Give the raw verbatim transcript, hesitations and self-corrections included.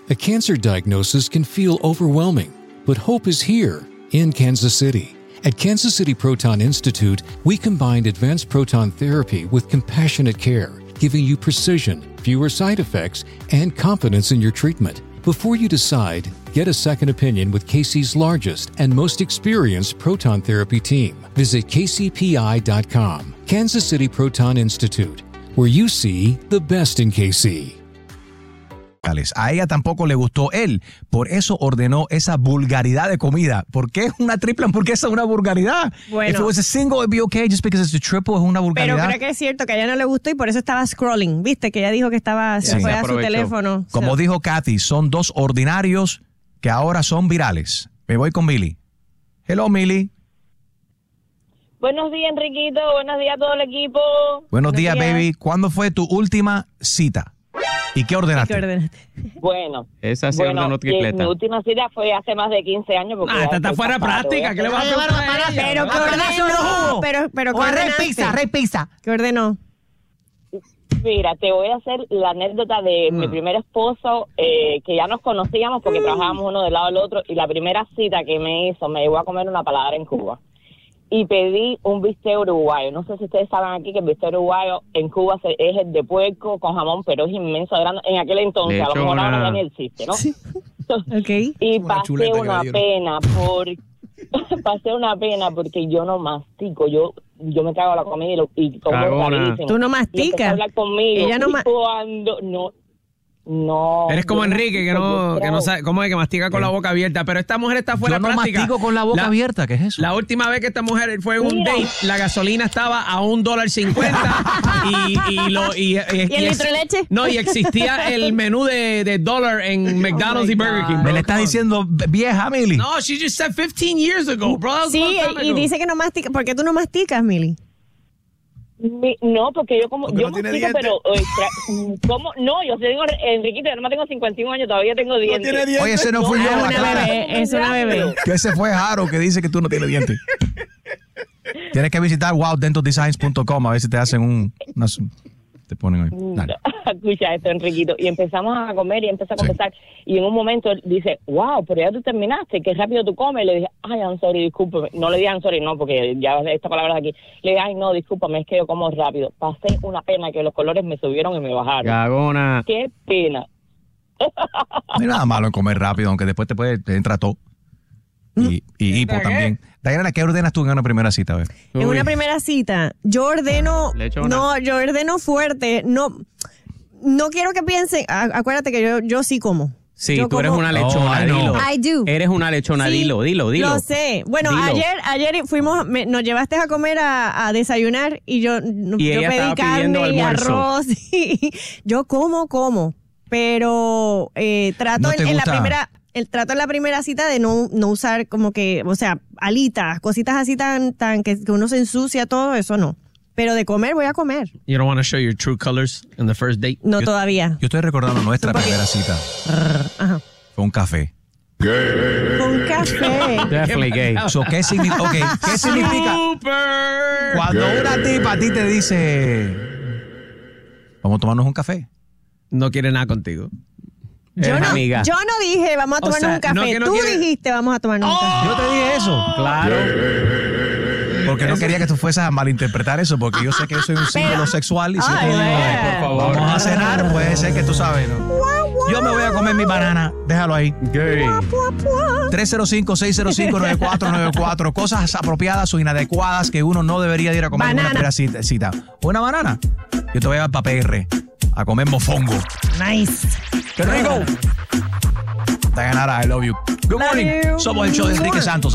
A cancer diagnosis can feel overwhelming, but hope is here in Kansas City. At Kansas City Proton Institute, we combined advanced proton therapy with compassionate care, giving you precision, fewer side effects, and confidence in your treatment. Before you decide, get a second opinion with K C's largest and most experienced proton therapy team. Visit K C P I dot com. Kansas City Proton Institute, where you see the best in K C. A ella tampoco le gustó él, por eso ordenó esa vulgaridad de comida. ¿Por qué una triple hamburguesa es una vulgaridad? Bueno. If it was a single, it'd be okay, just because it's a triple es una vulgaridad. Pero creo que es cierto que a ella no le gustó y por eso estaba scrolling. ¿Viste? Que ella dijo que estaba, se Sí. fue Se a su aprovechó. teléfono. Como So- dijo Kathy, son dos ordinarios que ahora son virales. Me voy con Millie. Hello, Millie. Buenos días, Enriquito. Buenos días a todo el equipo. Buenos días, baby. ¿Cuándo fue tu última cita? ¿Y qué ordenaste? ¿Qué ordenaste? Bueno. Esa sí bueno, ordenó eh, tripleta. mi última cita fue hace más de quince años. Porque Ah, ya esta está estoy fuera de casado, práctica. voy ¿Qué le va a hacer- preguntar a ella? Pero ¿qué ordenó? Pero, pero ¿qué O a Rey ordenaste? Pizza, Rey Pizza. ¿Qué ordenó? Mira, te voy a hacer la anécdota de Mm. mi primer esposo, eh, que ya nos conocíamos porque trabajábamos uno del lado del otro, y la primera cita que me hizo me llevó a comer una palabra en Cuba. Y pedí un bistec uruguayo. No sé si ustedes saben aquí que el bistec uruguayo en Cuba se- es el de puerco con jamón, pero es inmenso, grande. En aquel entonces, De a lo hecho, mejor ahora una- ya ni existe, ¿no? Ok. Y Una pasé chuleta que una le dieron. pena por pasé una pena porque yo no mastico, yo yo me cago en la comida y, lo, y como Cagona. rarísimo. Tú no Y empezó a masticas. hablar conmigo. Ella no y ma- cuando no no Eres como yo no Enrique, que mastico, no, yo que no trago. sabe, ¿cómo es que mastica con la boca abierta? Pero esta mujer está fuera Yo no de práctica. mastico con la boca abierta, ¿qué es eso? La última vez que esta mujer fue en un Mira. date, la gasolina estaba a un dólar cincuenta y, y, lo, y, y, ¿Y el litro de leche? No, y existía el menú de, de dólar en McDonald's y Burger King. Me bro. le estás diciendo vieja, Millie. No, she just said fifteen years ago, bro. That was a Sí, long time y ago. dice que no mastica. ¿Por qué tú no masticas, Mili? Mi- no, porque yo como Porque yo no tiene mastico, dientes. pero eh, tra- ¿cómo? No, yo tengo Enriquito, yo no tengo cincuenta y un años, todavía tengo dientes. Oye, ese no fui yo. Es la una cara. bebé, es una bebé. Que ese fue Jaro que dice que tú no tienes dientes. Tienes que visitar wow dental designs punto com a ver si te hacen un... unas- te ponen ahí. Dale. Escucha esto, Enriquito. Y empezamos a comer y empezó a conversar. Y en un momento él dice, wow, pero ya tú terminaste, qué rápido tú comes. Y le dije, ay, I'm sorry, discúlpame. No le dije I'm sorry, no, porque ya esta palabra de aquí. Le dije, ay, no, discúlpame, es que yo como rápido. Pasé una pena que los colores me subieron y me bajaron. Cagona. Qué pena. No hay nada malo en comer rápido, aunque después te puede te entra todo. Y, y hipo también. Diana, ¿qué ordenas tú en una primera cita? A ver. En Uy. una primera cita, yo ordeno, Lechona. no, yo ordeno fuerte, no, no quiero que piensen, a- acuérdate que yo, yo sí como. Sí, Yo tú eres como- una lechona, Oh, I know. dilo. I do. Eres una lechona, Sí, dilo, dilo, dilo. Lo sé. Bueno, Dilo. ayer, ayer fuimos, me- nos llevaste a comer a, a desayunar y yo, Y yo ella pedí estaba pidiendo carne y almuerzo. arroz. Y yo como, como, pero eh, trato ¿No te en, en la gusta? primera, el trato en la primera cita de no, no usar como que, o sea, alitas, cositas así tan, tan que, que uno se ensucia, todo eso no. Pero de comer voy a comer. You don't want to show your true colors in the first date. No Yo- todavía. Yo estoy recordando nuestra primera cita. Ajá. Fue un café. Con café. Definitely gay. So, ¿qué, signi- okay, ¿qué significa? Super. Cuando una tipa a ti te dice, vamos a tomarnos un café. No quiere nada contigo. Yo Eres no, amiga. yo no dije vamos a O tomarnos sea, un café. no que no Tú quiere- dijiste vamos a tomarnos un café. Yo te dije eso. Claro. Porque no quería que tú fueses a malinterpretar eso, porque yo sé que yo soy un símbolo sexual y si Ay, yo te digo, ay, por favor. vamos a cenar, puede ser que tú sabes, ¿no? Yo me voy a comer mi banana, déjalo ahí. Gay. tres cero cinco, seis cero cinco, nueve cuatro nueve cuatro. Cosas apropiadas o inadecuadas que uno no debería de ir a comer en Banana. una primera cita. cita. Una banana. Yo te voy a llevar para P R a comer mofongo. Nice. ¡Qué rico! Dayanara, I love you. Good Love morning. you. Somos el show de Enrique Santos.